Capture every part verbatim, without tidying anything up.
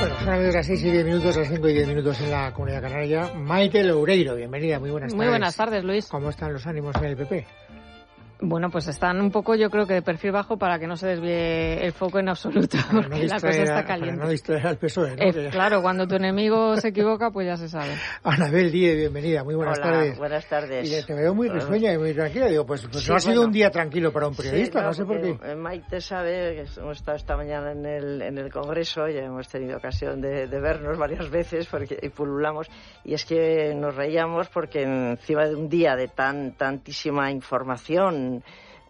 Bueno, son amigos las seis y diez minutos, las cinco y diez minutos en la Comunidad Canaria. Maite Loureiro, bienvenida, muy buenas tardes. Muy buenas tardes, Luis. ¿Cómo están los ánimos en el P P? Bueno, pues están un poco, yo creo que de perfil bajo para que no se desvíe el foco en absoluto, Para porque no la cosa está caliente. Para no distraer al P S O E, ¿no? Eh, claro, cuando tu enemigo se equivoca, pues ya se sabe. Anabel Díez, bienvenida, muy buenas Hola, tardes. buenas tardes. Y te veo muy risueña y muy tranquila. Digo, pues, pues sí, no ha sido bueno, un día tranquilo para un periodista, sí, no, no sé por qué. Maite sabe que hemos estado esta mañana en el, en el Congreso, ya hemos tenido ocasión de, de vernos varias veces porque y pululamos, y es que nos reíamos porque encima de un día de tan tantísima información,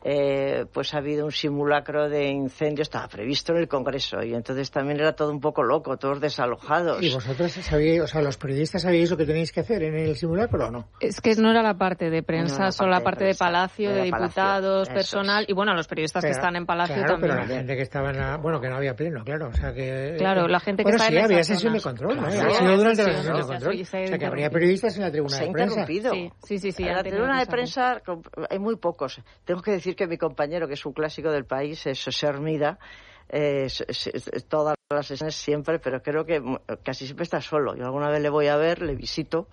Eh, pues ha habido un simulacro de incendio, estaba previsto en el Congreso, y entonces también era todo un poco loco, todos desalojados. ¿Y vosotros sabíais, o sea, los periodistas sabíais lo que tenéis que hacer en el simulacro o no? Es que no era la parte de prensa, no solo la parte de, de Palacio, de, de diputados, Palacio. personal, y bueno, los periodistas pero, que están en Palacio claro, también. Pero la gente que estaba en la, bueno, que no había pleno, claro, o sea que... Claro, la gente que bueno, está sí, en había esas sesión zonas. de control, ¿no? Claro, ha sido durante sí, la sesión no, de control. Se o sea, que habría periodistas en la tribuna se de prensa. interrumpido. Sí, sí, sí. sí en la tribuna de prensa hay muy pocos. Tengo que decir que mi compañero, que es un clásico del país, es José Hermida, eh, es, es, es, todas las sesiones siempre, pero creo que casi siempre está solo. Yo alguna vez le voy a ver, le visito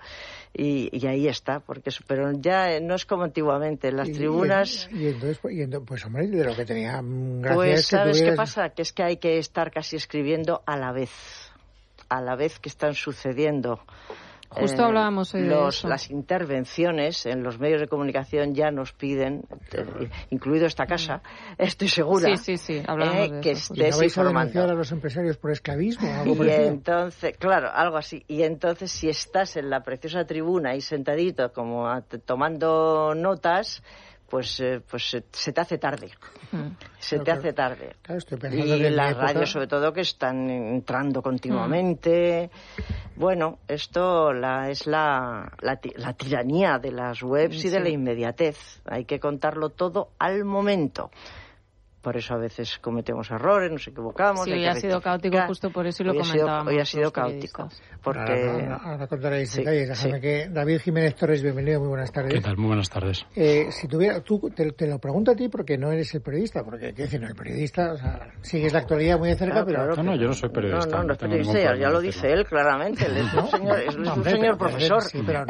y, y ahí está, porque eso, pero ya no es como antiguamente. En las y, tribunas... Y, y entonces, y entonces, pues hombre, de lo que tenía gracia Pues, es que ¿sabes tuvieras... qué pasa? Que es que hay que estar casi escribiendo a la vez, a la vez que están sucediendo. Justo eh, hablábamos hoy los, de eso. Las intervenciones en los medios de comunicación ya nos piden, eh, incluido esta casa, estoy segura, sí, sí, sí, hablamos eh, de que eso. estés ¿Y no vais informando. a denunciar a los empresarios por esclavismo? ¿Algo y parecido? entonces, claro, algo así. Y entonces, si estás en la preciosa tribuna ahí sentadito, como a, tomando notas, pues eh, pues se, se te hace tarde. Hmm. Se claro, te claro. hace tarde. Claro, estoy pensando y que en las época... radios, sobre todo, que están entrando continuamente. Hmm. Bueno, esto la, es la, la, la tiranía de las webs sí. y de la inmediatez. Hay que contarlo todo al momento. Por eso a veces cometemos errores, nos equivocamos. Sí, hoy ha sido caótico justo por eso y lo hoy comentábamos. Ha sido, hoy ha sido caótico. Porque... Ahora, ahora, ahora contaréis sí, detalles. Déjame sí. que David Jiménez Torres, bienvenido, muy buenas tardes. ¿Qué tal? Muy buenas tardes. Eh, si tuviera, tú te, te lo pregunto a ti porque no eres el periodista, porque qué decir, no el periodista, o sea, sigues la actualidad muy de cerca, claro, pero claro, no, no, yo no soy periodista. No, no, no es periodista, ya, ya lo dice él claramente. Él es un señor, es no, un hombre, señor pero, profesor. Sí, pero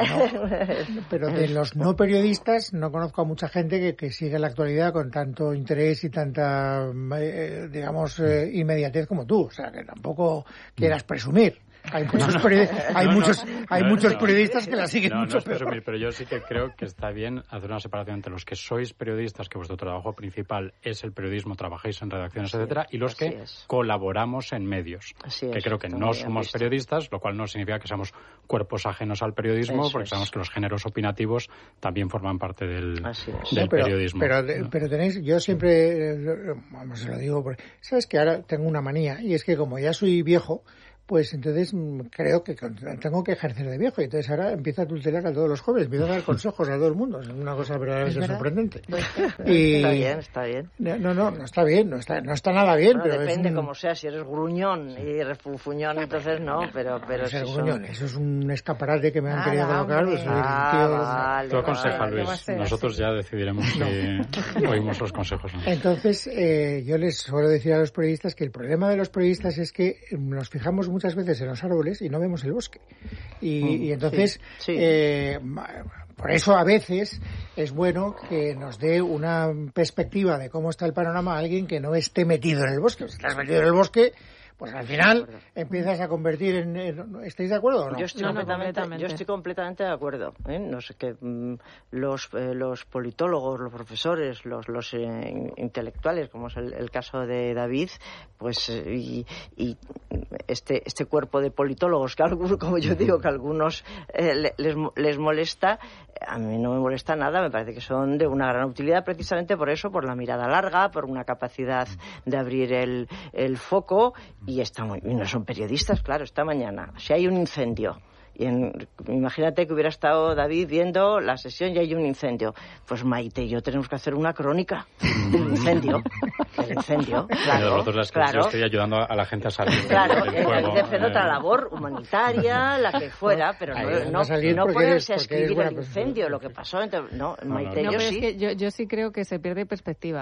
no. Pero de los no periodistas no conozco a mucha gente que, que sigue la actualidad con tanto interés y tanta eh, digamos, eh, inmediatez como tú, o sea, que tampoco quieras presumir. Hay muchos, periodistas, hay no, muchos, no, hay no, muchos no, periodistas que la siguen no, mucho no es peor. Presumir, pero yo sí que creo que está bien hacer una separación entre los que sois periodistas, que vuestro trabajo principal es el periodismo, trabajáis en redacciones, así etcétera, y los que es. colaboramos en medios, así que es, creo que no somos visto. periodistas, lo cual no significa que seamos cuerpos ajenos al periodismo, Eso porque es. sabemos que los géneros opinativos también forman parte del, del no, pero, periodismo. Pero, ¿no? pero tenéis, yo siempre, vamos, se lo digo, porque, sabes que ahora tengo una manía, y es que como ya soy viejo, pues entonces creo que tengo que ejercer de viejo y entonces ahora empiezo a tutelar a todos los jóvenes, empiezo a dar consejos a todo el mundo, es una cosa verdaderamente sorprendente. Y... Está bien, está bien. No, no, no está bien, no está, no está nada bien. Bueno, pero depende es un... como sea, si eres gruñón y refufuñón, entonces no, pero... pero si son... gruñón, eso es un escaparate que me han ah, querido colocar. Pues, ah, tío, vale, Tú aconseja, vale, Luis, nosotros ya decidiremos si no. oímos los consejos. ¿No? Entonces, eh, yo les suelo decir a los periodistas que el problema de los periodistas es que nos fijamos muchas veces en los árboles y no vemos el bosque. Y, mm, y entonces, sí, sí. Eh, por eso a veces es bueno que nos dé una perspectiva de cómo está el panorama a alguien que no esté metido en el bosque. Si estás metido en el bosque, pues al final empiezas a convertir en, en... ¿Estáis de acuerdo o no? Yo estoy, no, completamente, no, yo estoy completamente de acuerdo. ¿eh? No sé que mmm, los, eh, los politólogos, los profesores, los, los eh, intelectuales, como es el, el caso de David, pues eh, y, y este este cuerpo de politólogos que algunos, como yo digo, que a algunos eh, les, les molesta, a mí no me molesta nada, me parece que son de una gran utilidad precisamente por eso, por la mirada larga, por una capacidad de abrir el, el foco. Y, estamos, y no son periodistas, claro, esta mañana, si hay un incendio, y en, imagínate que hubiera estado David viendo la sesión y hay un incendio, pues Maite y yo tenemos que hacer una crónica del incendio, del incendio, claro, nosotros claro. Yo estoy ayudando a la gente a salir claro, del fuego. de hacer otra labor humanitaria, la que fuera, pero no, Ay, no, no, no ponerse a escribir el incendio, lo que pasó, entonces, no, Maite no, y yo pero sí. Es que yo, yo sí creo que se pierde perspectiva, ¿eh?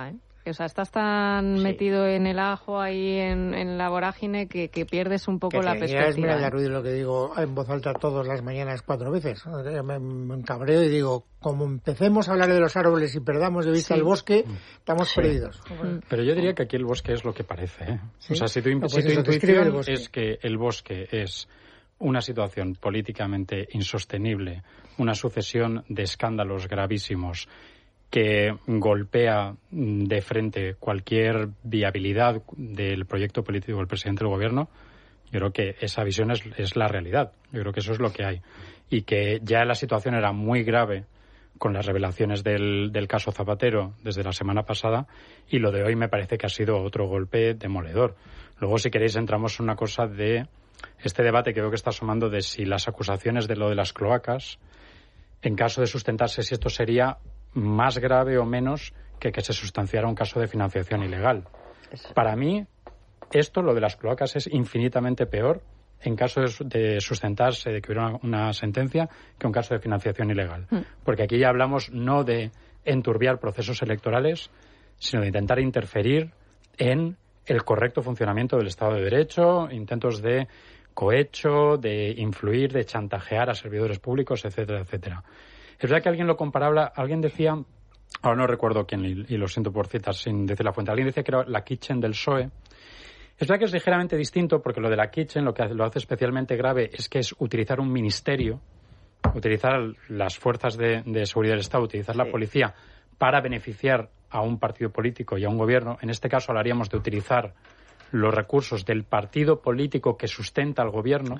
bosque. O sea, estás tan sí. metido en el ajo ahí en, en la vorágine que, que pierdes un poco que la perspectiva. Es mira, Ruiz, lo que digo en voz alta todas las mañanas cuatro veces. Me, me encabreo y digo, como empecemos a hablar de los árboles y perdamos de vista sí. el bosque, estamos sí. perdidos. Pero yo diría que aquí el bosque es lo que parece, ¿eh? ¿Sí? O sea, si tu, no, pues si tu intuición es que el bosque es una situación políticamente insostenible, una sucesión de escándalos gravísimos que golpea de frente cualquier viabilidad del proyecto político del presidente del gobierno, yo creo que esa visión es, es la realidad. Yo creo que eso es lo que hay. Y que ya la situación era muy grave con las revelaciones del, del caso Zapatero desde la semana pasada, y lo de hoy me parece que ha sido otro golpe demoledor. Luego, si queréis, entramos en una cosa de este debate que veo que está asomando de si las acusaciones de lo de las cloacas, en caso de sustentarse, si esto sería más grave o menos que que se sustanciara un caso de financiación ilegal. Para mí, esto, lo de las cloacas, es infinitamente peor en caso de, de sustentarse, de que hubiera una, una sentencia, que un caso de financiación ilegal. Mm. Porque aquí ya hablamos no de enturbiar procesos electorales, sino de intentar interferir en el correcto funcionamiento del Estado de Derecho, intentos de cohecho, de influir, de chantajear a servidores públicos, etcétera, etcétera. Es verdad que alguien lo comparaba, alguien decía, ahora no recuerdo quién, y, y lo siento por citar sin decir la fuente, alguien decía que era la Kitchen del P S O E. Es verdad que es ligeramente distinto, porque lo de la Kitchen, lo que lo hace especialmente grave es que es utilizar un ministerio, utilizar las fuerzas de, de seguridad del Estado, utilizar sí. la policía para beneficiar a un partido político y a un gobierno. En este caso hablaríamos de utilizar los recursos del partido político que sustenta al gobierno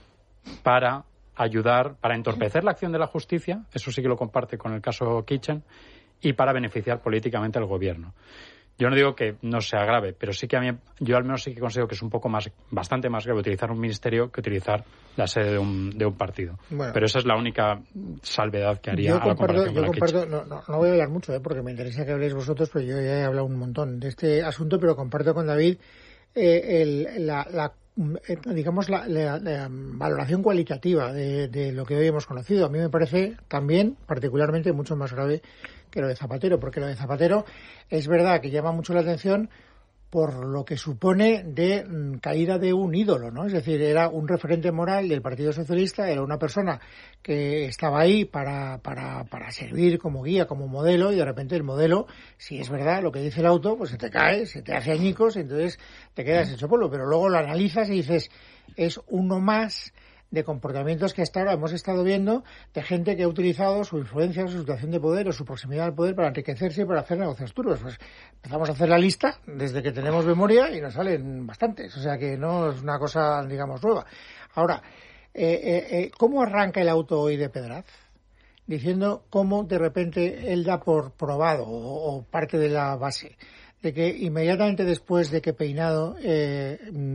para ayudar, para entorpecer la acción de la justicia, eso sí que lo comparte con el caso Kitchen, y para beneficiar políticamente al gobierno. Yo no digo que no sea grave, pero sí que a mí, yo al menos sí que considero que es un poco más, bastante más grave utilizar un ministerio que utilizar la sede de un, de un partido. Bueno, pero esa es la única salvedad que haría. Yo comparto, yo comparto no, no, no voy a hablar mucho, ¿eh? Porque me interesa que habléis vosotros, pero yo ya he hablado un montón de este asunto, pero comparto con David eh, el, la, la digamos la, la, la valoración cualitativa de, de lo que hoy hemos conocido. A mí me parece también particularmente mucho más grave que lo de Zapatero, porque lo de Zapatero es verdad que llama mucho la atención por lo que supone de mm, caída de un ídolo, ¿no? Es decir, era un referente moral del Partido Socialista, era una persona que estaba ahí para, para, para servir como guía, como modelo, y de repente el modelo, si es verdad lo que dice el auto, pues se te cae, se te hace añicos, y entonces te quedas hecho polvo, pero luego lo analizas y dices, es uno más de comportamientos que hasta ahora hemos estado viendo de gente que ha utilizado su influencia, su situación de poder o su proximidad al poder para enriquecerse y para hacer negocios turbios. Pues empezamos a hacer la lista desde que tenemos memoria y nos salen bastantes, o sea que no es una cosa, digamos, nueva. Ahora, eh, eh, eh, ¿cómo arranca el auto hoy de Pedraz? Diciendo cómo de repente él da por probado o, o parte de la base de que inmediatamente después de que Peinado eh,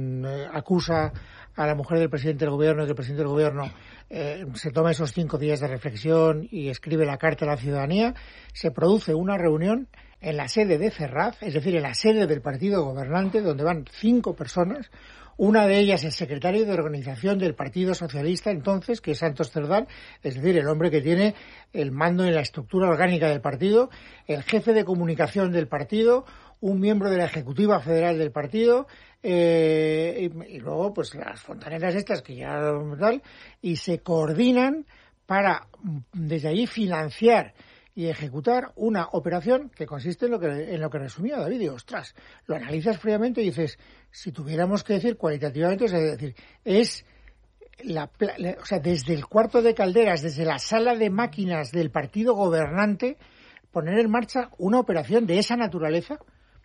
acusa a la mujer del presidente del gobierno y que el presidente del gobierno eh, se toma esos cinco días de reflexión y escribe la carta a la ciudadanía, se produce una reunión en la sede de Ferraz, es decir, en la sede del partido gobernante, donde van cinco personas. Una de ellas es secretario de organización del Partido Socialista entonces, que es Santos Cerdán, es decir, el hombre que tiene el mando en la estructura orgánica del partido, el jefe de comunicación del partido, un miembro de la Ejecutiva Federal del partido, eh, y, y luego pues las fontaneras estas que ya tal, y se coordinan para desde allí financiar y ejecutar una operación que consiste en lo que en lo que resumía David. Y ostras, lo analizas fríamente y dices, si tuviéramos que decir cualitativamente, es decir, es la, la, o sea, desde el cuarto de calderas, desde la sala de máquinas del partido gobernante, poner en marcha una operación de esa naturaleza.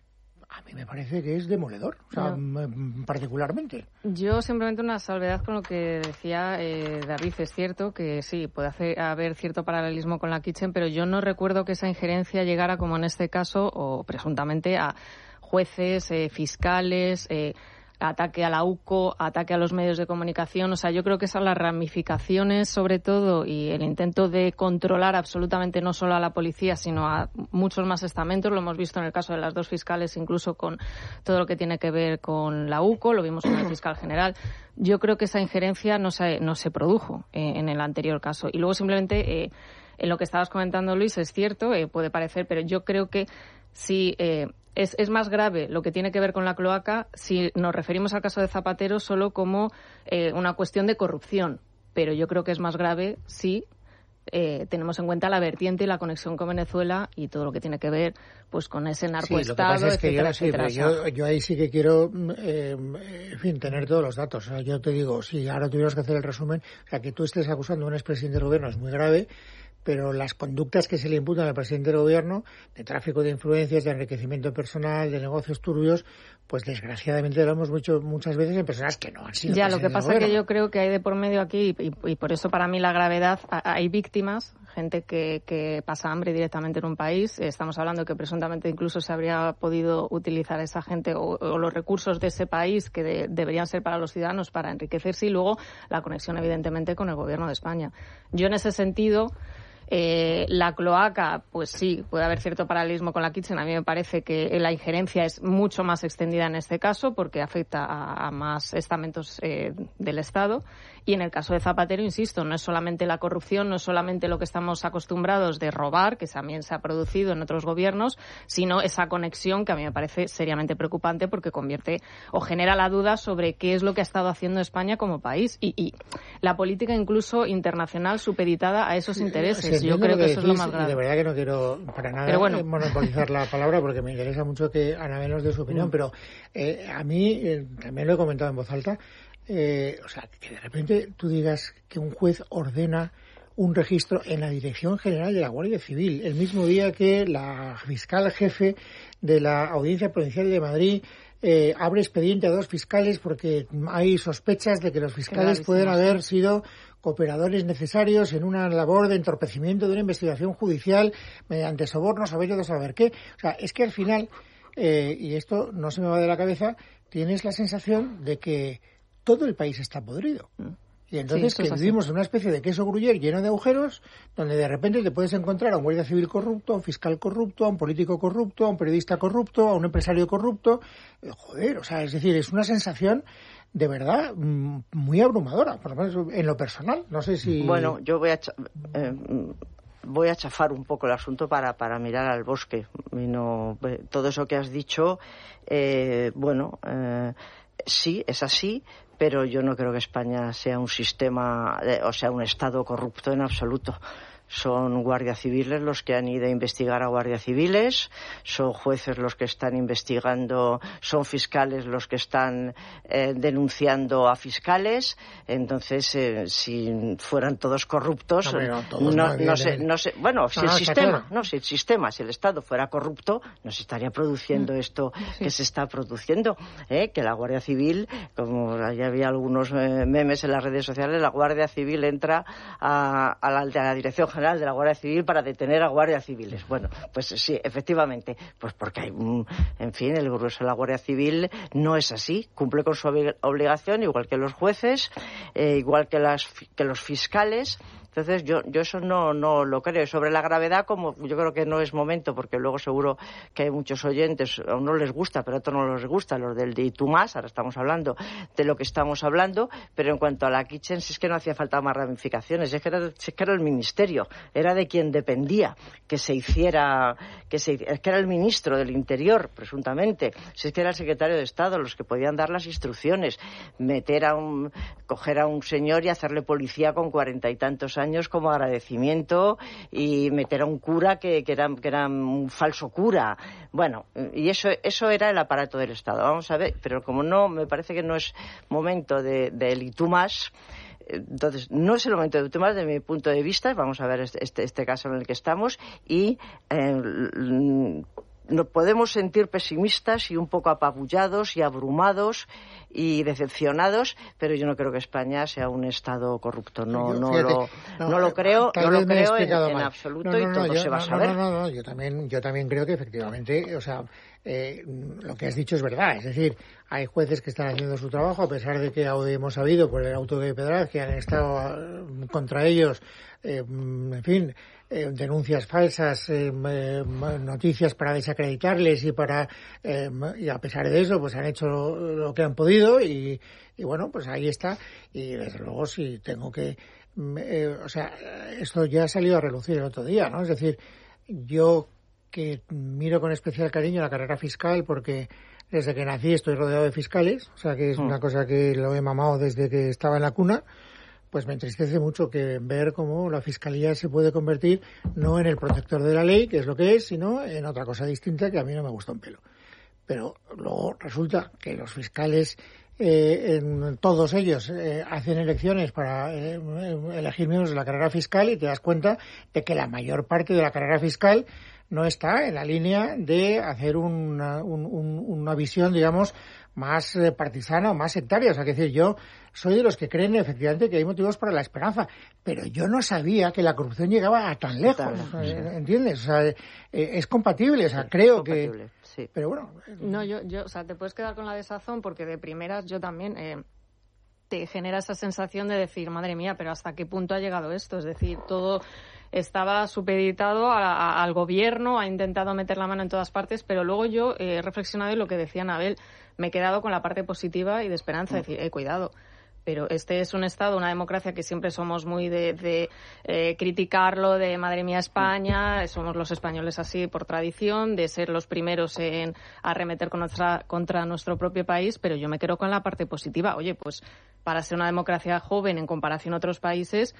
A mí me parece que es demoledor, o sea, no. particularmente. Yo simplemente una salvedad con lo que decía eh, David. Es cierto que sí, puede hacer, haber cierto paralelismo con la Kitchen, pero yo no recuerdo que esa injerencia llegara, como en este caso, o presuntamente, a jueces, eh, fiscales, eh, ataque a la U C O, ataque a los medios de comunicación. O sea, yo creo que esas las ramificaciones, sobre todo, y el intento de controlar absolutamente no solo a la policía, sino a muchos más estamentos. Lo hemos visto en el caso de las dos fiscales, incluso con todo lo que tiene que ver con la U C O, lo vimos con el fiscal general. Yo creo que esa injerencia no se, no se produjo eh, en el anterior caso. Y luego, simplemente, eh, en lo que estabas comentando, Luis, es cierto, eh, puede parecer, pero yo creo que sí... Eh, es, es más grave lo que tiene que ver con la cloaca si nos referimos al caso de Zapatero solo como eh, una cuestión de corrupción. Pero yo creo que es más grave si eh, tenemos en cuenta la vertiente y la conexión con Venezuela y todo lo que tiene que ver pues con ese narcoestado, sí, lo que pasa es que etcétera, yo, sí, etcétera. Yo, yo ahí sí que quiero, eh, en fin, tener todos los datos. O sea, yo te digo, si ahora tuviéramos que hacer el resumen, o sea, que tú estés acusando a un expresidente del gobierno es muy grave, pero las conductas que se le imputan al presidente del gobierno, de tráfico de influencias, de enriquecimiento personal, de negocios turbios, pues desgraciadamente lo hemos hecho muchas veces en personas que no han sido. Ya, lo que pasa es que yo creo que hay de por medio aquí, y, y por eso para mí la gravedad, hay víctimas, gente que, que pasa hambre directamente en un país. Estamos hablando que presuntamente incluso se habría podido utilizar esa gente o, o los recursos de ese país que de, deberían ser para los ciudadanos para enriquecerse, y luego la conexión evidentemente con el gobierno de España. Yo en ese sentido... Eh, la cloaca, pues sí, puede haber cierto paralelismo con la Kitchen. A mí me parece que la injerencia es mucho más extendida en este caso porque afecta a, a más estamentos eh, del Estado. Y en el caso de Zapatero, insisto, no es solamente la corrupción, no es solamente lo que estamos acostumbrados de robar, que también se ha producido en otros gobiernos, sino esa conexión que a mí me parece seriamente preocupante porque convierte o genera la duda sobre qué es lo que ha estado haciendo España como país y, y la política incluso internacional supeditada a esos intereses. Sí, yo creo que, que eso decís, es lo más grave. De verdad que no quiero para nada bueno. monopolizar la palabra porque me interesa mucho que Ana Belén nos dé su opinión, mm. pero eh, a mí, eh, también lo he comentado en voz alta, eh, o sea, que de repente tú digas que un juez ordena un registro en la Dirección General de la Guardia Civil, el mismo día que la fiscal jefe de la Audiencia Provincial de Madrid eh, abre expediente a dos fiscales porque hay sospechas de que los fiscales pueden haber sido cooperadores necesarios en una labor de entorpecimiento de una investigación judicial mediante sobornos, a ver yo de saber qué. O sea, es que al final, eh, y esto no se me va de la cabeza, tienes la sensación de que todo el país está podrido. Y entonces sí, que vivimos en una especie de queso gruyère lleno de agujeros, donde de repente te puedes encontrar a un guardia civil corrupto, a un fiscal corrupto, a un político corrupto, a un periodista corrupto, a un empresario corrupto. Joder, o sea, es decir, es una sensación de verdad muy abrumadora, por lo menos en lo personal. No sé si... Bueno, yo voy a... Eh, voy a chafar un poco el asunto para, para mirar al bosque. Y no, todo eso que has dicho, eh, bueno, eh, sí, es así, pero yo no creo que España sea un sistema, eh, o sea, un Estado corrupto en absoluto. Son guardias civiles los que han ido a investigar a guardias civiles, son jueces los que están investigando, son fiscales los que están eh, denunciando a fiscales. Entonces, eh, si fueran todos corruptos, no, no, todos no, no, sé, no sé, bueno, si no, el sistema, claro. no, si el sistema, si el Estado fuera corrupto, no se estaría produciendo esto sí. que se está produciendo, ¿eh? Que la Guardia Civil, como ya había algunos eh, memes en las redes sociales, la Guardia Civil entra a, a, la, a la Dirección General de la Guardia Civil para detener a guardias civiles. Bueno, pues sí, efectivamente, pues porque hay, en fin, el grueso de la Guardia Civil no es así, cumple con su obligación, igual que los jueces, eh, igual que, las, que los fiscales. Entonces yo yo eso no no lo creo. Sobre la gravedad, como yo creo que no es momento, porque luego seguro que hay muchos oyentes, a unos les gusta, pero a otros no les gusta, los del de Itumás, ahora estamos hablando de lo que estamos hablando, pero en cuanto a la Kitchen, si es que no hacía falta más ramificaciones, es que era, es que era el ministerio, era de quien dependía que se hiciera, que se es que era el ministro del Interior, presuntamente, si es que era el secretario de Estado, los que podían dar las instrucciones, meter a un, coger a un señor y hacerle policía con cuarenta y tantos años años como agradecimiento y meter a un cura que, que, era, que era un falso cura. Bueno, y eso eso era el aparato del Estado. Vamos a ver, pero como no, me parece que no es momento de, de litumás. Entonces, no es el momento de Itumás desde mi punto de vista. Vamos a ver este, este, este caso en el que estamos y eh, nos podemos sentir pesimistas y un poco apabullados y abrumados y decepcionados, pero yo no creo que España sea un Estado corrupto. No, yo, no, fíjate, lo, no, no lo creo, no lo creo en, en absoluto no, no, no, y todo yo, se va no, a saber. No, no, no, yo también, yo también creo que efectivamente, o sea, eh, lo que has dicho es verdad. Es decir, hay jueces que están haciendo su trabajo, a pesar de que hemos sabido por el auto de Pedraz que han estado contra ellos, eh, en fin, eh, denuncias falsas, eh, noticias para desacreditarles y para eh, y a pesar de eso, pues han hecho lo que han podido y, y bueno, pues ahí está. Y desde luego si tengo que, eh, o sea, esto ya ha salido a relucir el otro día, ¿no? Es decir, yo que miro con especial cariño la carrera fiscal porque desde que nací estoy rodeado de fiscales, o sea que es mm. una cosa que lo he mamado desde que estaba en la cuna. Pues me entristece mucho que ver cómo la Fiscalía se puede convertir no en el protector de la ley, que es lo que es, sino en otra cosa distinta que a mí no me gusta un pelo. Pero luego resulta que los fiscales, eh, en, todos ellos, eh, hacen elecciones para eh, elegir miembros de la carrera fiscal y te das cuenta de que la mayor parte de la carrera fiscal no está en la línea de hacer una, un, un, una visión, digamos, más eh, partisana o más sectaria. O sea, que decir, yo soy de los que creen efectivamente que hay motivos para la esperanza, pero yo no sabía que la corrupción llegaba a tan lejos, o sea, ¿entiendes? O sea, eh, es compatible, o sea, sí, creo que... Sí. Pero bueno... No, yo, yo, o sea, te puedes quedar con la desazón porque de primeras yo también... Eh, te genera esa sensación de decir, madre mía, pero ¿hasta qué punto ha llegado esto? Es decir, todo estaba supeditado a, a, al gobierno, ha intentado meter la mano en todas partes, pero luego yo he reflexionado en lo que decía Anabel, me he quedado con la parte positiva y de esperanza, es decir, eh, cuidado. Pero este es un Estado, una democracia que siempre somos muy de, de eh, criticarlo, de madre mía España, somos los españoles así por tradición, de ser los primeros en arremeter con nuestra, contra nuestro propio país, pero yo me quedo con la parte positiva. Oye, pues para ser una democracia joven en comparación a otros países,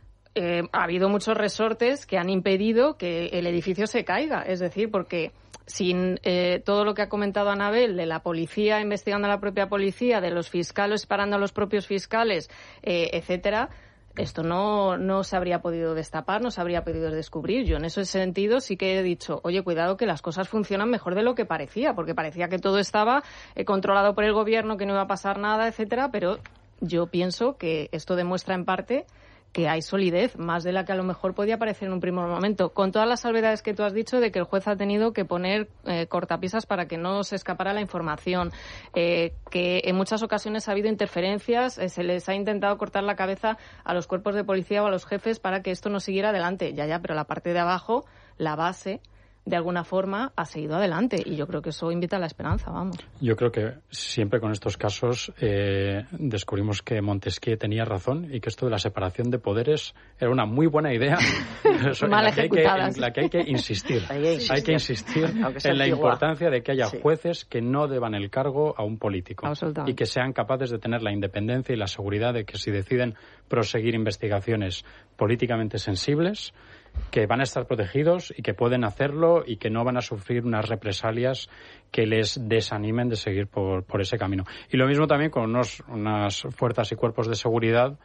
eh, ha habido muchos resortes que han impedido que el edificio se caiga, es decir, porque... sin eh, todo lo que ha comentado Anabel, de la policía investigando a la propia policía, de los fiscales parando a los propios fiscales, eh, etcétera, esto no, no se habría podido destapar, no se habría podido descubrir. Yo en ese sentido sí que he dicho, oye, cuidado que las cosas funcionan mejor de lo que parecía, porque parecía que todo estaba eh, controlado por el gobierno, que no iba a pasar nada, etcétera, pero yo pienso que esto demuestra en parte que hay solidez, más de la que a lo mejor podía parecer en un primer momento, con todas las salvedades que tú has dicho de que el juez ha tenido que poner eh, cortapisas para que no se escapara la información, eh, que en muchas ocasiones ha habido interferencias, eh, se les ha intentado cortar la cabeza a los cuerpos de policía o a los jefes para que esto no siguiera adelante. Ya, ya, pero la parte de abajo, la base, de alguna forma ha seguido adelante y yo creo que eso invita a la esperanza, vamos. Yo creo que siempre con estos casos eh, descubrimos que Montesquieu tenía razón y que esto de la separación de poderes era una muy buena idea mal ejecutada, en la que hay que insistir. Hay que insistir, hay que insistir en la importancia de que haya sí. jueces que no deban el cargo a un político y que sean capaces de tener la independencia y la seguridad de que si deciden proseguir investigaciones políticamente sensibles, que van a estar protegidos y que pueden hacerlo y que no van a sufrir unas represalias que les desanimen de seguir por, por ese camino. Y lo mismo también con unos, unas fuerzas y cuerpos de seguridad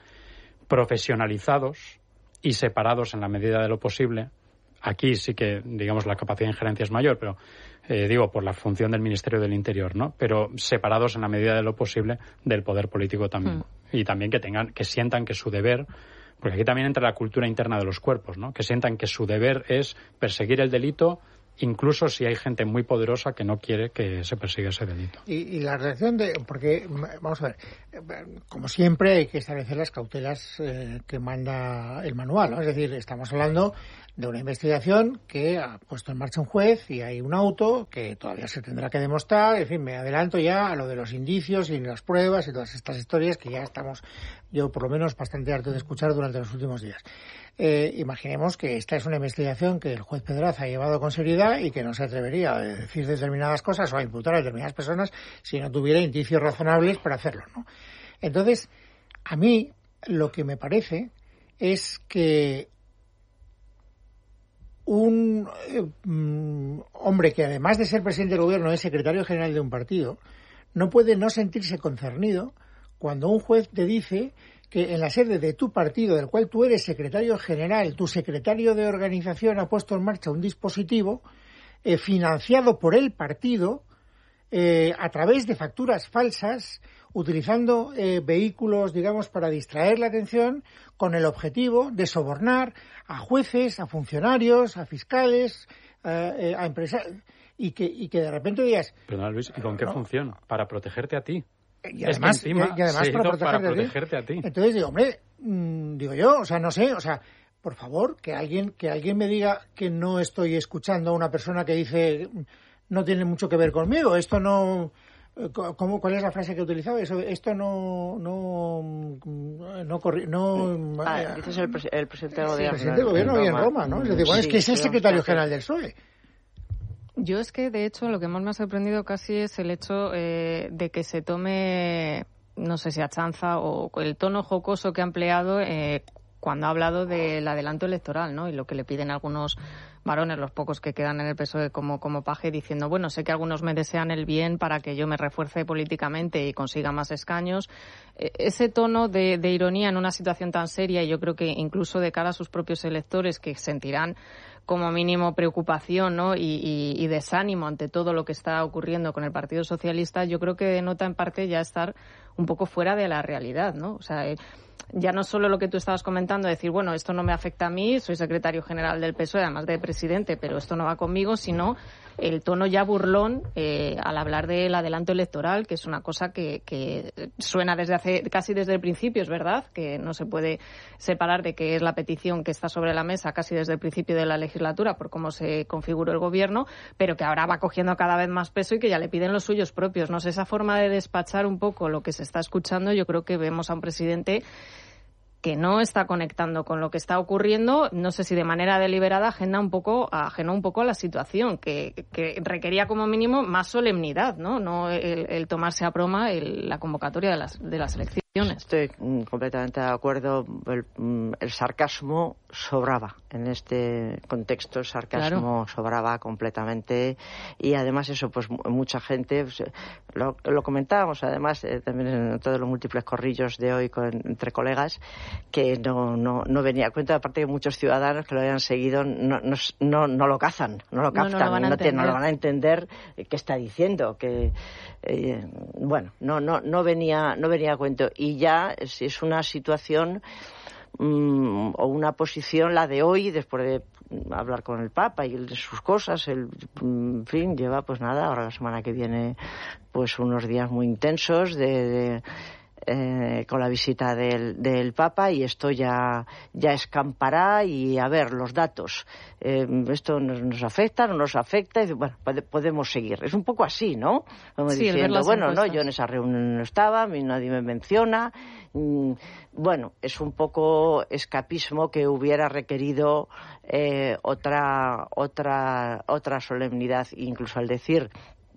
profesionalizados y separados en la medida de lo posible. Aquí sí que, digamos, la capacidad de injerencia es mayor, pero eh, digo, por la función del Ministerio del Interior, ¿no? Pero separados en la medida de lo posible del poder político también. Mm. Y también que tengan, que sientan que su deber... Porque aquí también entra la cultura interna de los cuerpos, ¿no? Que sientan que su deber es perseguir el delito, incluso si hay gente muy poderosa que no quiere que se persiga ese delito. Y, y la reacción de... Porque, vamos a ver, como siempre hay que establecer las cautelas eh, que manda el manual, ¿no? Es decir, estamos hablando de una investigación que ha puesto en marcha un juez y hay un auto que todavía se tendrá que demostrar. En fin, me adelanto ya a lo de los indicios y las pruebas y todas estas historias que ya estamos, yo por lo menos, bastante harto de escuchar durante los últimos días. Eh, imaginemos que esta es una investigación que el juez Pedraza ha llevado con seriedad y que no se atrevería a decir determinadas cosas o a imputar a determinadas personas si no tuviera indicios razonables para hacerlo, ¿no? Entonces, a mí lo que me parece es que un eh, um, hombre que además de ser presidente del gobierno es secretario general de un partido, no puede no sentirse concernido cuando un juez te dice que en la sede de tu partido, del cual tú eres secretario general, tu secretario de organización ha puesto en marcha un dispositivo eh, financiado por el partido eh, a través de facturas falsas, utilizando eh, vehículos, digamos, para distraer la atención, con el objetivo de sobornar a jueces, a funcionarios, a fiscales, eh, a empresarios, y que, y que de repente digas... Perdona, Luis, ¿y con qué ¿no? función? Para protegerte a ti. Y además, es que encima y además se para, hizo protegerte, para a protegerte a ti. Entonces digo, hombre, mmm, digo yo, o sea, no sé, o sea, por favor, que alguien que alguien me diga que no estoy escuchando a una persona que dice no tiene mucho que ver conmigo, esto no... ¿Cómo, ¿Cuál es la frase que he utilizado? Eso, esto no... no, no, corri, no ah, dices el, pres el presidente del sí, gobierno. El presidente del gobierno en, en Roma, ¿no? Es decir, bueno, sí, es que es el secretario general del P S O E. Yo es que, de hecho, lo que más me ha sorprendido casi es el hecho eh, de que se tome, no sé si a chanza o el tono jocoso que ha empleado eh, cuando ha hablado del adelanto electoral, ¿no? Y lo que le piden algunos varones, los pocos que quedan en el P S O E como, como paje, diciendo, bueno, sé que algunos me desean el bien para que yo me refuerce políticamente y consiga más escaños. Ese tono de, de ironía en una situación tan seria, y yo creo que incluso de cara a sus propios electores, que sentirán como mínimo preocupación, ¿no? y, y, y desánimo ante todo lo que está ocurriendo con el Partido Socialista, yo creo que denota en parte ya estar un poco fuera de la realidad, ¿no? O sea, eh, ya no solo lo que tú estabas comentando, decir, bueno, esto no me afecta a mí, soy secretario general del P S O E, además de presidente, pero esto no va conmigo, sino el tono ya burlón eh, al hablar del adelanto electoral, que es una cosa que, que suena desde hace casi desde el principio, es verdad, que no se puede separar de que es la petición que está sobre la mesa casi desde el principio de la legislatura por cómo se configuró el gobierno, pero que ahora va cogiendo cada vez más peso y que ya le piden los suyos propios. No sé, esa forma de despachar un poco lo que se está escuchando, yo creo que vemos a un presidente que no está conectando con lo que está ocurriendo, no sé si de manera deliberada ajena un poco, ajenó un poco a la situación, que, que requería como mínimo más solemnidad, ¿no? No el, el tomarse a broma el, la convocatoria de las, de las elecciones. Estoy completamente de acuerdo. El, el sarcasmo sobraba en este contexto, el sarcasmo claro. sobraba completamente, y además eso, pues mucha gente, pues, lo, lo comentábamos además eh, también en todos los múltiples corrillos de hoy con, entre colegas, que no, no, no venía a cuenta, aparte que muchos ciudadanos que lo hayan seguido no, no, no, no lo cazan, no lo captan, no, no, lo, no, te, no lo van a entender qué está diciendo, que eh, bueno, no, no, no venía, no venía a cuento. Y ya es, es una situación um, o una posición, la de hoy, después de hablar con el Papa y de sus cosas, el, en fin, lleva pues nada, ahora la semana que viene pues unos días muy intensos de, de Eh, con la visita del, del Papa, y esto ya, ya escampará. Y a ver, los datos, eh, esto nos, nos afecta, no nos afecta, y bueno, pode, podemos seguir. Es un poco así, ¿no? Como sí, diciendo, bueno, no, yo en esa reunión no estaba, a mí nadie me menciona. Mm, bueno, es un poco escapismo que hubiera requerido eh, otra, otra, otra solemnidad, incluso al decir,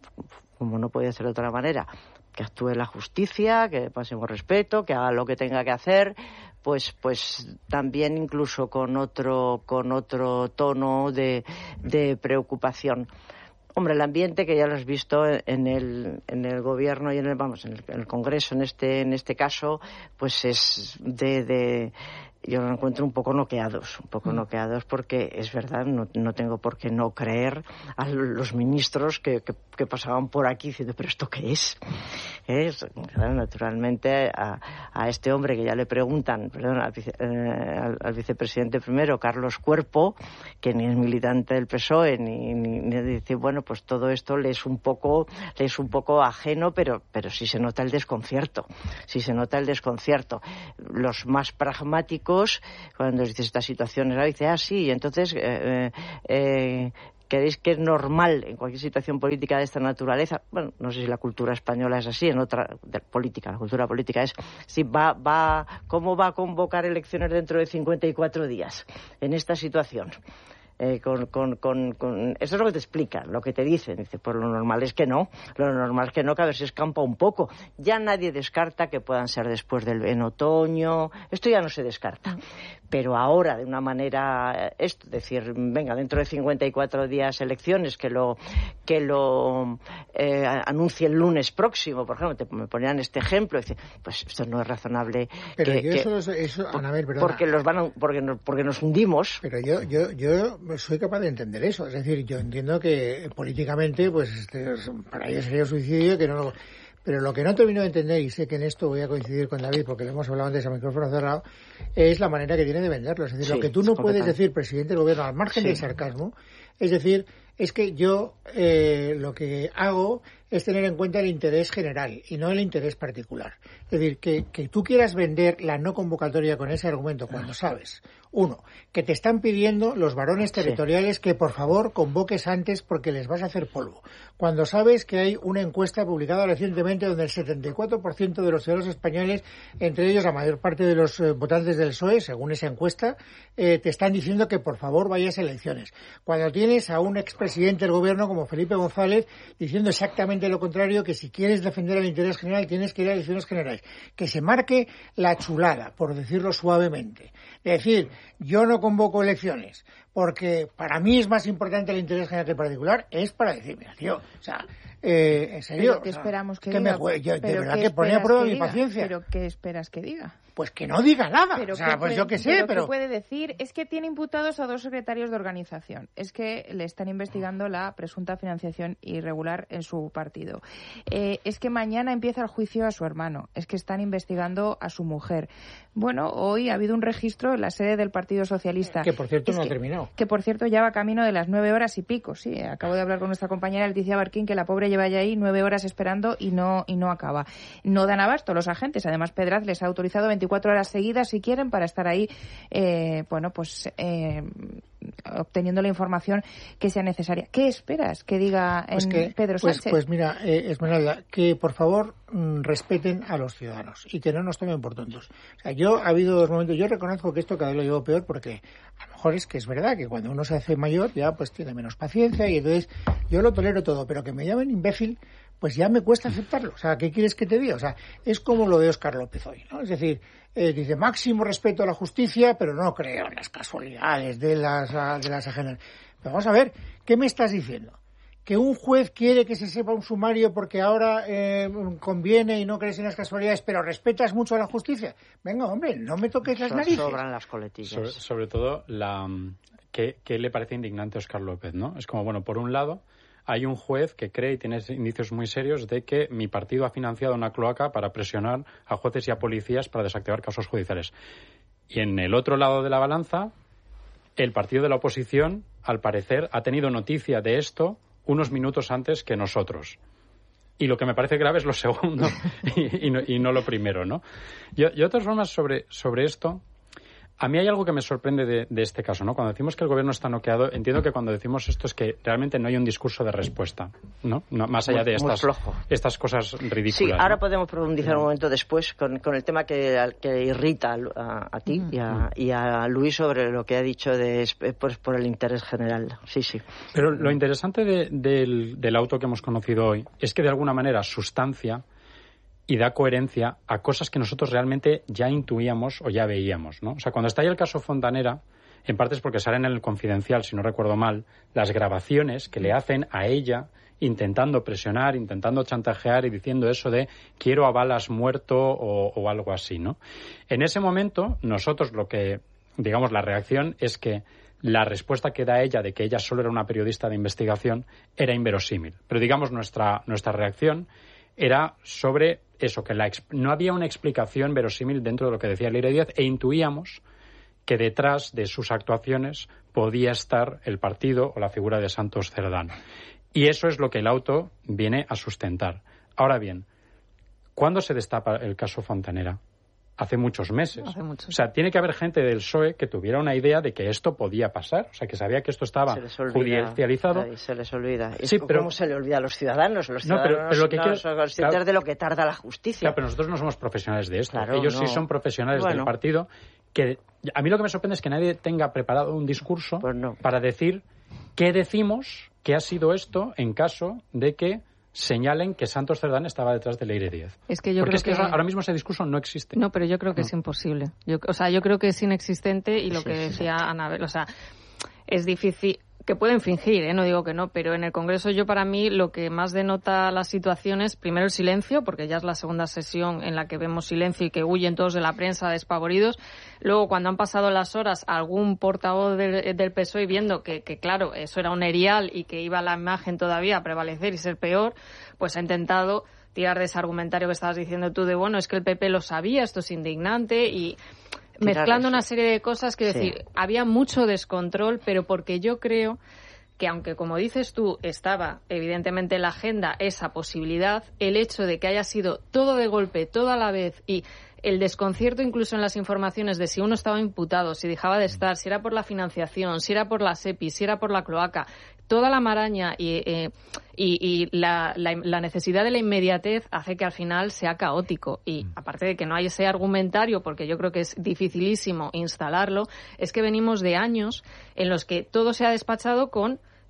como no podía ser de otra manera, que actúe la justicia, que pasemos respeto, que haga lo que tenga que hacer, pues pues también incluso con otro con otro tono de, de preocupación. Hombre, el ambiente, que ya lo has visto en el en el gobierno y en el vamos en el, en el Congreso en este en este caso, pues es de, de yo lo encuentro un poco noqueados, un poco mm. noqueados, porque es verdad, no, no tengo por qué no creer a los ministros que, que, que pasaban por aquí diciendo, ¿pero esto qué es? Es claro, naturalmente a, a este hombre que ya le preguntan, perdón, al, vice, eh, al, al vicepresidente primero, Carlos Cuerpo, que ni es militante del P S O E, ni, ni, ni dice, bueno, pues todo esto le es un poco, le es un poco ajeno, pero, pero sí se nota el desconcierto, sí se nota el desconcierto. Los más pragmáticos, cuando dices esta situación, dice, ah, sí, y entonces eh, eh, ¿creéis que es normal en cualquier situación política de esta naturaleza? Bueno, no sé si la cultura española es así, en otra de política, la cultura política es, si va, va, ¿cómo va a convocar elecciones dentro de cincuenta y cuatro días en esta situación? Eh, con, con, con, con... Eso es lo que te explican, lo que te dicen. Dice, pues lo normal es que no, lo normal es que no, que a ver si escampa un poco. Ya nadie descarta que puedan ser después del en otoño, esto ya no se descarta. Pero ahora, de una manera, esto, decir, venga, dentro de cincuenta y cuatro días elecciones, que lo que lo eh, anuncie el lunes próximo, por ejemplo, te, me ponían este ejemplo, dice, pues esto no es razonable. Pero que, yo que, eso, eso Anabel, perdona. Porque, los van a, porque, nos, porque nos hundimos. Pero yo, yo, yo soy capaz de entender eso. Es decir, yo entiendo que políticamente, pues este, para ellos sería un suicidio que no lo... Pero lo que no termino de entender, y sé que en esto voy a coincidir con David, porque lo hemos hablado antes a micrófono cerrado, es la manera que tiene de venderlo. Es decir, sí, lo que tú no puedes decir, presidente del gobierno, al margen sí. del sarcasmo, es decir, es que yo eh, lo que hago es tener en cuenta el interés general y no el interés particular. Es decir, que, que tú quieras vender la no convocatoria con ese argumento cuando sabes, uno, que te están pidiendo los varones territoriales sí. que por favor convoques antes porque les vas a hacer polvo. Cuando sabes que hay una encuesta publicada recientemente donde el setenta y cuatro por ciento de los ciudadanos españoles, entre ellos la mayor parte de los eh, votantes del P S O E, según esa encuesta, eh, te están diciendo que por favor vayas a elecciones. Cuando tienes tienes a un expresidente del gobierno como Felipe González diciendo exactamente lo contrario, que si quieres defender el interés general tienes que ir a elecciones generales. Que se marque la chulada, por decirlo suavemente. Es decir, yo no convoco elecciones porque para mí es más importante el interés general que el particular, es para decir, mira, tío, o sea, eh, en serio, ¿Pero qué esperamos que, que diga? Me, yo, de ¿Pero verdad que pone a prueba mi diga? paciencia. ¿Pero qué esperas que diga? Pues que no diga nada. Pero o sea, pues puede, yo qué sé, pero... pero... ¿qué puede decir? Es que tiene imputados a dos secretarios de organización. Es que le están investigando la presunta financiación irregular en su partido. Eh, es que mañana empieza el juicio a su hermano. Es que están investigando a su mujer. Bueno, hoy ha habido un registro en la sede del Partido Socialista. Que, por cierto, es no que, ha terminado. Que, por cierto, ya va camino de las nueve horas y pico. Sí, acabo de hablar con nuestra compañera Leticia Barquín, que la pobre lleva ya ahí nueve horas esperando y no y no acaba. No dan abasto los agentes. Además, Pedraz les ha autorizado veinticuatro horas seguidas, si quieren, para estar ahí, eh, bueno, pues eh, obteniendo la información que sea necesaria. ¿Qué esperas que diga en pues que, Pedro pues, Sánchez? Pues mira, eh, Esmeralda, que por favor mmm, respeten a los ciudadanos y que no nos tomen por tontos. O sea, yo ha habido dos momentos, yo reconozco que esto cada vez lo llevo peor porque a lo mejor es que es verdad que cuando uno se hace mayor ya pues tiene menos paciencia y entonces yo lo tolero todo, pero que me llamen imbécil pues ya me cuesta aceptarlo. O sea, ¿qué quieres que te diga? O sea, es como lo de Óscar López hoy, ¿no? Es decir, eh, dice máximo respeto a la justicia, pero no creo en las casualidades de las, de las ajenas. Pero vamos a ver, ¿qué me estás diciendo? ¿Que un juez quiere que se sepa un sumario porque ahora eh, conviene y no crees en las casualidades, pero respetas mucho a la justicia? Venga, hombre, no me toques las narices. Sobran las coletillas. Sobre, sobre todo, la que, que le parece indignante a Óscar López, ¿no? Es como, bueno, por un lado, hay un juez que cree y tiene indicios muy serios de que mi partido ha financiado una cloaca para presionar a jueces y a policías para desactivar casos judiciales. Y en el otro lado de la balanza, el partido de la oposición, al parecer, ha tenido noticia de esto unos minutos antes que nosotros. Y lo que me parece grave es lo segundo y, y, no, y no lo primero, ¿no? Y, y de otras formas, sobre, sobre esto, a mí hay algo que me sorprende de, de este caso, ¿no? Cuando decimos que el gobierno está noqueado, entiendo que cuando decimos esto es que realmente no hay un discurso de respuesta, ¿no? no más allá de estas, estas cosas ridículas. Sí, ahora ¿no? podemos profundizar un momento después con, con el tema que, que irrita a, a ti y a, y a Luis sobre lo que ha dicho de, pues, por el interés general. Sí, sí. Pero lo interesante de, del, del auto que hemos conocido hoy es que de alguna manera sustancia y da coherencia a cosas que nosotros realmente ya intuíamos o ya veíamos, ¿no? O sea, cuando está ahí el caso Fontanera, en parte es porque salen en el Confidencial, si no recuerdo mal, las grabaciones que le hacen a ella intentando presionar, intentando chantajear y diciendo eso de quiero a balas muerto o, o algo así, ¿no? En ese momento, nosotros lo que, digamos, la reacción es que la respuesta que da ella de que ella solo era una periodista de investigación era inverosímil. Pero, digamos, nuestra, nuestra reacción era sobre eso, que la, no había una explicación verosímil dentro de lo que decía Leire Díaz e intuíamos que detrás de sus actuaciones podía estar el partido o la figura de Santos Cerdán. Y eso es lo que el auto viene a sustentar. Ahora bien, ¿cuándo se destapa el caso Fontanera? Hace muchos meses. Hace muchos. O sea, tiene que haber gente del P S O E que tuviera una idea de que esto podía pasar. O sea, que sabía que esto estaba judicializado. Ay, se les olvida. Sí, ¿Cómo pero, se le olvida a los ciudadanos? Los no, ciudadanos pero, pero lo que no quiero, son conscientes claro, de lo que tarda la justicia. Claro, pero nosotros no somos profesionales de esto. Claro, Ellos no. sí son profesionales bueno. del partido. Que a mí lo que me sorprende es que nadie tenga preparado un discurso pues no. para decir qué decimos que ha sido esto en caso de que señalen que Santos Cerdán estaba detrás de Leire Díaz. Es que yo Porque creo es que, que ahora mismo ese discurso no existe. No, pero yo creo que no. es imposible. Yo, o sea, yo creo que es inexistente y lo sí, que sí, decía sí. Anabel, o sea, es difícil, que pueden fingir, ¿eh? No digo que no, pero en el Congreso yo para mí lo que más denota la situación es primero el silencio, porque ya es la segunda sesión en la que vemos silencio y que huyen todos de la prensa despavoridos. Luego, cuando han pasado las horas, algún portavoz del, del P S O E viendo que, que, claro, eso era un erial y que iba la imagen todavía a prevalecer y ser peor, pues ha intentado tirar de ese argumentario que estabas diciendo tú de, bueno, es que el P P lo sabía, esto es indignante y mezclando una serie de cosas, quiero sí. decir, había mucho descontrol, pero porque yo creo que aunque, como dices tú, estaba evidentemente en la agenda esa posibilidad, el hecho de que haya sido todo de golpe, todo a la vez y el desconcierto incluso en las informaciones de si uno estaba imputado, si dejaba de estar, si era por la financiación, si era por la SEPI, si era por la cloaca, toda la maraña y, eh, y, y la, la, la necesidad de la inmediatez hace que al final sea caótico. Y aparte de que no hay ese argumentario, porque yo creo que es dificilísimo instalarlo, es que venimos de años en los que todo se ha despachado con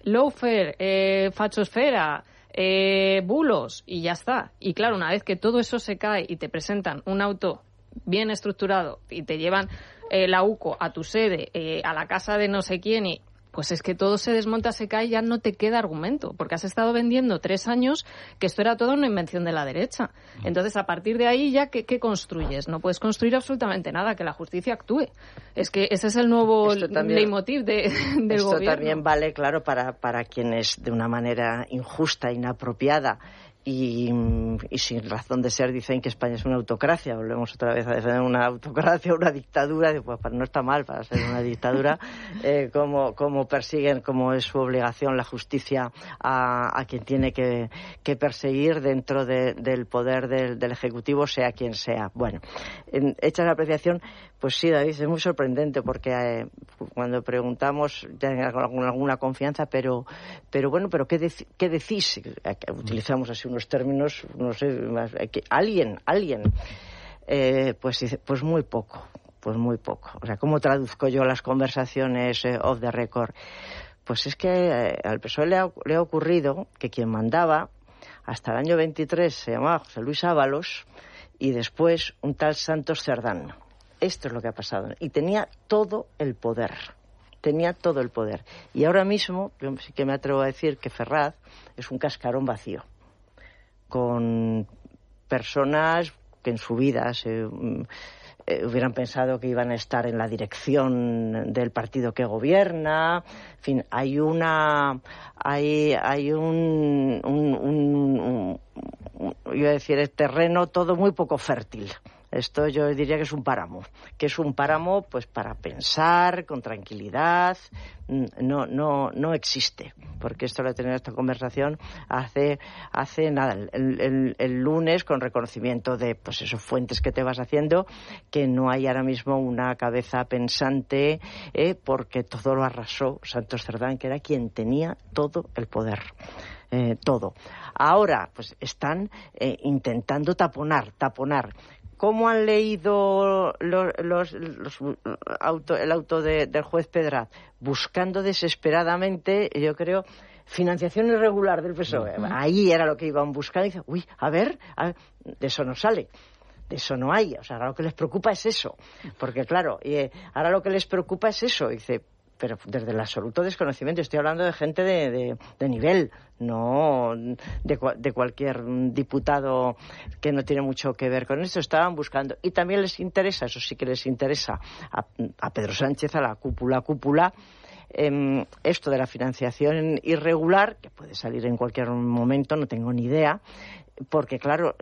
lawfare, eh, fachosfera, eh, bulos, y ya está. Y claro, una vez que todo eso se cae y te presentan un auto bien estructurado y te llevan eh, la U C O a tu sede, eh, a la casa de no sé quién, y pues es que todo se desmonta, se cae y ya no te queda argumento, porque has estado vendiendo tres años que esto era toda una invención de la derecha. Entonces, a partir de ahí, ya ¿qué, qué construyes? No puedes construir absolutamente nada, que la justicia actúe. Es que ese es el nuevo también, leitmotiv de, del esto gobierno. Esto también vale, claro, para, para quienes de una manera injusta, inapropiada, Y, y sin razón de ser dicen que España es una autocracia. Volvemos otra vez a defender una autocracia, una dictadura. Pues no está mal para ser una dictadura. eh, como, como persiguen, como es su obligación la justicia a, a quien tiene que, que perseguir dentro de, del poder del, del Ejecutivo, sea quien sea. Bueno, en, hecha la apreciación, pues sí, David, es muy sorprendente porque eh, cuando preguntamos ya con alguna confianza, pero, pero bueno, pero ¿qué, dec, qué decís? Utilizamos así unos términos, no sé, más, que alguien, alguien, eh, pues dice, pues muy poco, pues muy poco. O sea, ¿cómo traduzco yo las conversaciones eh, off the record? Pues es que eh, al P S O E le ha, le ha ocurrido que quien mandaba hasta el año veintitrés se llamaba José Luis Ábalos y después un tal Santos Cerdán. Esto es lo que ha pasado. Y tenía todo el poder. Tenía todo el poder. Y ahora mismo, yo sí que me atrevo a decir que Ferraz es un cascarón vacío, con personas que en su vida se, eh, hubieran pensado que iban a estar en la dirección del partido que gobierna. En fin, hay una... hay, hay un, un, un, un, un... yo iba a decir, el terreno todo muy poco fértil. Esto yo diría que es un páramo, que es un páramo pues para pensar con tranquilidad. No, no, no existe, porque esto lo he tenido esta conversación hace, hace nada, el, el, el lunes, con reconocimiento de pues esos fuentes que te vas haciendo, que no hay ahora mismo una cabeza pensante, eh, porque todo lo arrasó Santos Cerdán, que era quien tenía todo el poder. Eh, todo. Ahora, pues están eh, intentando taponar, taponar. ¿Cómo han leído los, los, los auto, el auto de, del juez Pedraz? Buscando desesperadamente, yo creo, financiación irregular del P S O E. Uh-huh. Ahí era lo que iban buscando. Y dice, uy, a ver, a ver, de eso no sale. De eso no hay. O sea, ahora lo que les preocupa es eso. Porque, claro, eh, ahora lo que les preocupa es eso. Dice, pero desde el absoluto desconocimiento. Estoy hablando de gente de, de, de nivel, no de, de cualquier diputado que no tiene mucho que ver con esto. Estaban buscando. Y también les interesa, eso sí que les interesa a, a Pedro Sánchez, a la cúpula, cúpula, eh, esto de la financiación irregular, que puede salir en cualquier momento, no tengo ni idea, porque claro,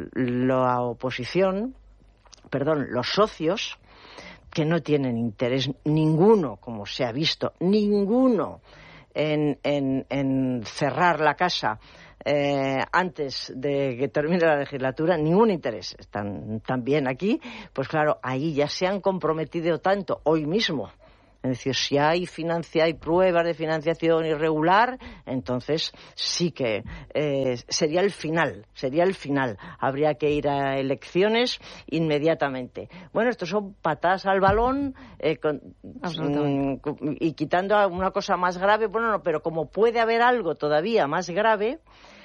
la oposición, perdón, los socios, que no tienen interés ninguno, como se ha visto, ninguno en, en, en cerrar la casa eh, antes de que termine la legislatura, ningún interés. Están también aquí, pues claro, ahí ya se han comprometido tanto hoy mismo. Es decir, si hay financia, hay pruebas de financiación irregular, entonces sí que eh, sería el final, sería el final. Habría que ir a elecciones inmediatamente. Bueno, estos son patadas al balón eh, con, mm, y quitando una cosa más grave, bueno, no, pero como puede haber algo todavía más grave,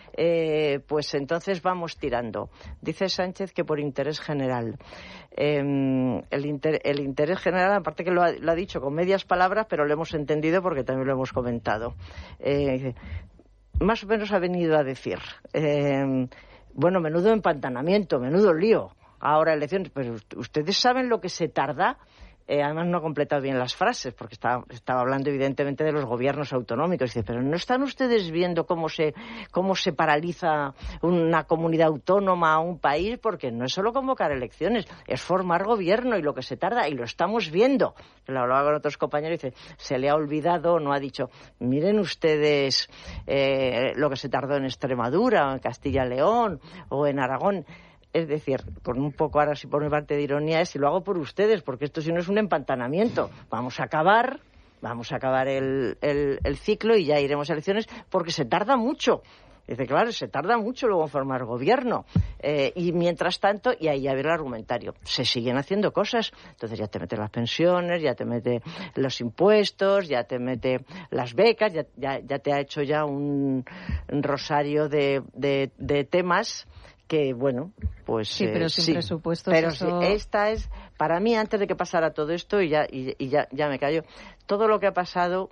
Eh, pues entonces vamos tirando. Dice Sánchez que por interés general. Eh, el, inter, el interés general, aparte que lo ha, lo ha dicho con medias palabras, pero lo hemos entendido porque también lo hemos comentado. Eh, más o menos ha venido a decir, eh, bueno, menudo empantanamiento, menudo lío. Ahora elecciones, pero ustedes saben lo que se tarda. Eh, además no ha completado bien las frases, porque estaba, estaba hablando evidentemente de los gobiernos autonómicos. Dice, pero ¿no están ustedes viendo cómo se, cómo se paraliza una comunidad autónoma, un país? Porque no es solo convocar elecciones, es formar gobierno y lo que se tarda, y lo estamos viendo. Lo hablaba con otros compañeros y dice, se le ha olvidado, no ha dicho, miren ustedes eh, lo que se tardó en Extremadura, o en Castilla-León, o en Aragón. Es decir, con un poco ahora sí por mi parte de ironía, es si lo hago por ustedes, porque esto si no es un empantanamiento. Vamos a acabar, vamos a acabar el, el, el ciclo y ya iremos a elecciones, porque se tarda mucho Dice, claro, se tarda mucho luego en formar gobierno. Eh, y mientras tanto, y ahí ya ver el argumentario, se siguen haciendo cosas. Entonces ya te mete las pensiones, ya te mete los impuestos, ya te mete las becas, ya, ya, ya te ha hecho ya un, un rosario de, de, de temas que, bueno, pues... Sí, pero eh, sin sí. presupuestos Pero eso... sí, esta es, para mí, antes de que pasara todo esto, y ya, y, y ya, ya me callo, todo lo que ha pasado...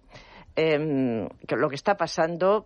Eh, que lo que está pasando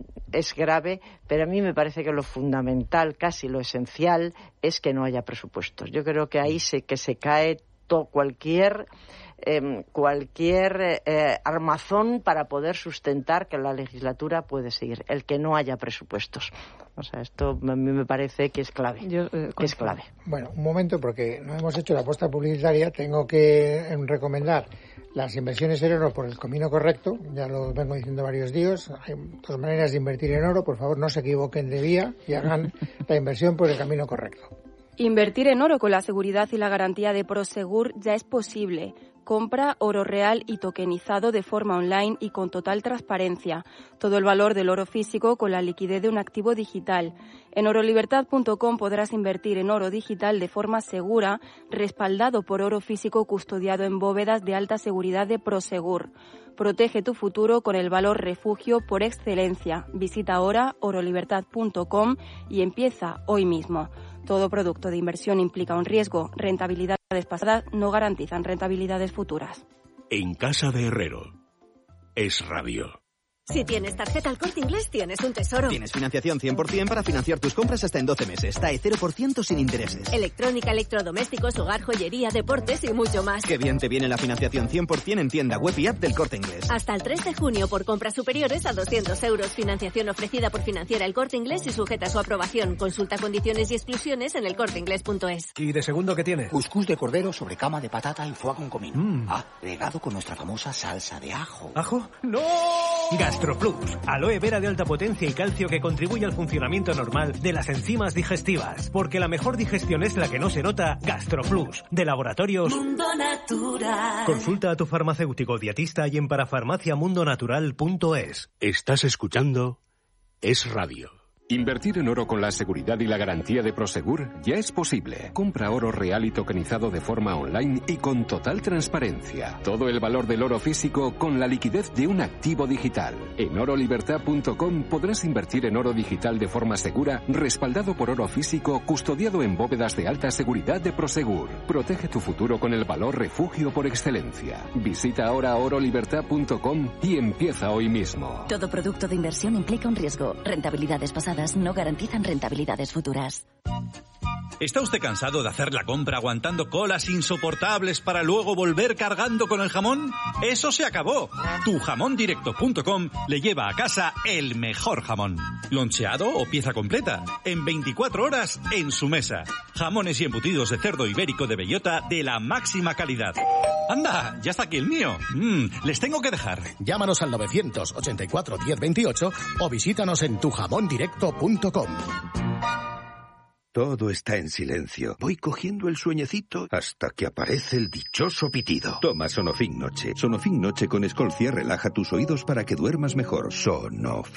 es grave, pero a mí me parece que lo fundamental, casi lo esencial, es que no haya presupuestos. Yo creo que ahí se, que se cae todo, cualquier eh, cualquier eh, armazón para poder sustentar que la legislatura puede seguir, el que no haya presupuestos. O sea, esto a mí me parece que es clave. Yo, eh, que es clave. Bueno, un momento, porque no hemos hecho la apuesta publicitaria. Tengo que eh, recomendar las inversiones en oro por el camino correcto. Ya lo vengo diciendo varios días. Hay dos maneras de invertir en oro. Por favor, no se equivoquen de vía y hagan la inversión por el camino correcto. Invertir en oro con la seguridad y la garantía de Prosegur ya es posible. Compra oro real y tokenizado de forma online y con total transparencia. Todo el valor del oro físico con la liquidez de un activo digital. En oro libertad punto com podrás invertir en oro digital de forma segura, respaldado por oro físico custodiado en bóvedas de alta seguridad de Prosegur. Protege tu futuro con el valor refugio por excelencia. Visita ahora oro libertad punto com y empieza hoy mismo. Todo producto de inversión implica un riesgo. Rentabilidades pasadas no garantizan rentabilidades futuras. En casa de Herrero. Es Radio. Si tienes tarjeta El Corte Inglés, tienes un tesoro. Tienes financiación cien por ciento para financiar tus compras hasta en doce meses. T A E cero por ciento sin intereses. Electrónica, electrodomésticos, hogar, joyería, deportes y mucho más. Qué bien te viene la financiación cien por ciento en tienda web y app del Corte Inglés. Hasta el tres de junio por compras superiores a doscientos euros. Financiación ofrecida por Financiera El Corte Inglés y sujeta a su aprobación. Consulta condiciones y exclusiones en el corte inglés punto es. ¿Y de segundo qué tiene? Cuscús de cordero sobre cama de patata y foie con comino. Mm. Ah, regado con nuestra famosa salsa de ajo. ¿Ajo? ¡No! GastroPlus. Aloe vera de alta potencia y calcio que contribuye al funcionamiento normal de las enzimas digestivas. Porque la mejor digestión es la que no se nota. GastroPlus, de Laboratorios Mundo Natural. Consulta a tu farmacéutico dietista y en parafarmacia mundo natural punto es. Estás escuchando Es Radio. Invertir en oro con la seguridad y la garantía de Prosegur ya es posible. Compra oro real y tokenizado de forma online y con total transparencia. Todo el valor del oro físico con la liquidez de un activo digital. En oro libertad punto com podrás invertir en oro digital de forma segura, respaldado por oro físico, custodiado en bóvedas de alta seguridad de Prosegur. Protege tu futuro con el valor refugio por excelencia. Visita ahora oro libertad punto com y empieza hoy mismo. Todo producto de inversión implica un riesgo. Rentabilidades pasadas no garantizan rentabilidades futuras. ¿Está usted cansado de hacer la compra aguantando colas insoportables para luego volver cargando con el jamón? ¡Eso se acabó! tu jamón directo punto com le lleva a casa el mejor jamón. Loncheado o pieza completa. En veinticuatro horas en su mesa. Jamones y embutidos de cerdo ibérico de bellota de la máxima calidad. ¡Anda! ¡Ya está aquí el mío! Mm, les tengo que dejar. Llámanos al novecientos ochenta y cuatro diez veintiocho o visítanos en tu jamón directo punto com. Todo está en silencio. Voy cogiendo el sueñecito hasta que aparece el dichoso pitido. Toma Sonofin Noche. Sonofin Noche con Escolcia relaja tus oídos para que duermas mejor. Sonofin.